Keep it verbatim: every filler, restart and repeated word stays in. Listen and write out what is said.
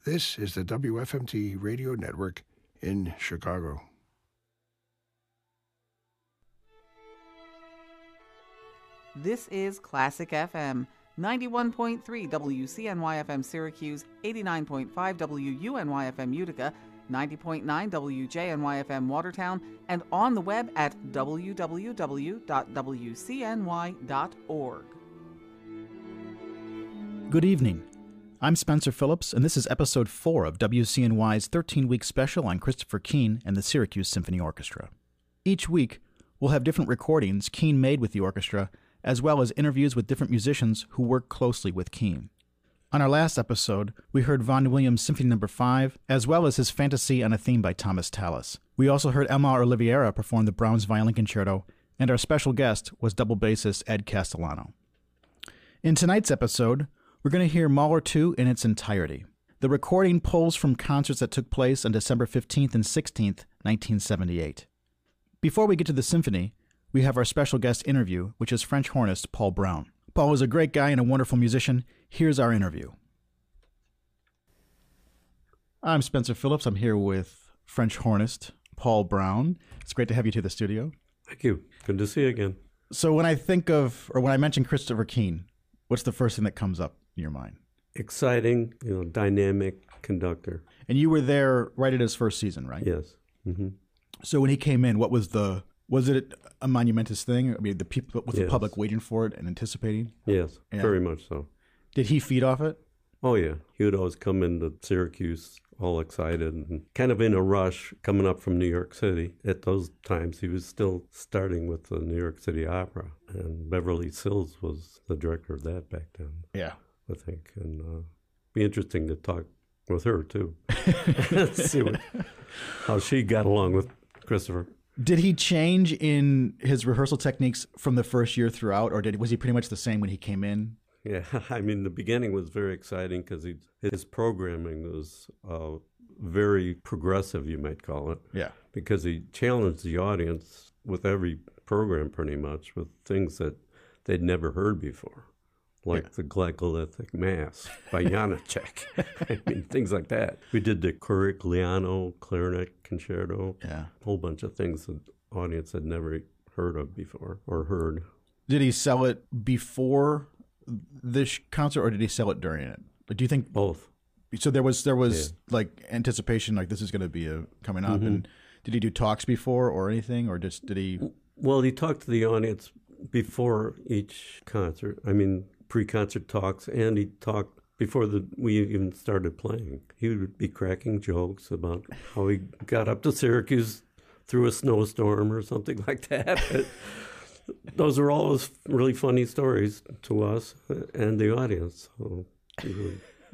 This is the W F M T Radio Network in Chicago. This is Classic F M, ninety-one point three W C N Y F M Syracuse, eighty-nine point five W U N Y F M Utica, ninety point nine W J N Y F M Watertown, and on the web at w w w dot w c n y dot org. Good evening. I'm Spencer Phillips, and this is episode four of W C N Y's thirteen-week special on Christopher Keane and the Syracuse Symphony Orchestra. Each week, we'll have different recordings Keane made with the orchestra, as well as interviews with different musicians who work closely with Keane. On our last episode, we heard Vaughan Williams' Symphony Number five, as well as his Fantasy on a Theme by Thomas Tallis. We also heard Elmar Oliveira perform the Brahms Violin Concerto, and our special guest was double bassist Ed Castellano. In tonight's episode, we're going to hear Mahler two in its entirety. The recording pulls from concerts that took place on December fifteenth and sixteenth, nineteen seventy-eight. Before we get to the symphony, we have our special guest interview, which is French hornist Paul Brown. Paul is a great guy and a wonderful musician. Here's our interview. I'm Spencer Phillips. I'm here with French hornist Paul Brown. It's great to have you to the studio. Thank you. Good to see you again. So when I think of, or when I mention Christopher Keane, what's the first thing that comes up in your mind? Exciting, you know, dynamic conductor. And you were there right at his first season, right? Yes. Mm-hmm. So when he came in, what was the... Was it a monumentous thing? I mean, the people, was yes. the public waiting for it and anticipating? Yes, yeah. Very much so. Did he feed off it? Oh, yeah. He would always come into Syracuse all excited and kind of in a rush coming up from New York City. At those times, he was still starting with the New York City Opera, and Beverly Sills was the director of that back then. Yeah. I think. And uh, be interesting to talk with her, too. See what, how she got along with Christopher. Did he change in his rehearsal techniques from the first year throughout, or did was he pretty much the same when he came in? Yeah, I mean, the beginning was very exciting because his programming was uh, very progressive, you might call it. Yeah. Because he challenged the audience with every program pretty much with things that they'd never heard before, like yeah. the Glycolithic Mass by Janacek. I mean, things like that. We did the Corigliano Clarinet Concerto. Yeah. A whole bunch of things the audience had never heard of before or heard. Did he sell it before this concert or did he sell it during it? But do you think both? So there was there was yeah. like anticipation, like this is going to be a coming up. Mm-hmm. And did he do talks before or anything, or just did he? Well, he talked to the audience before each concert. I mean, pre-concert talks, and he talked before the we even started playing. He would be cracking jokes about how he got up to Syracuse through a snowstorm or something like that. Those are always really funny stories to us and the audience. So he would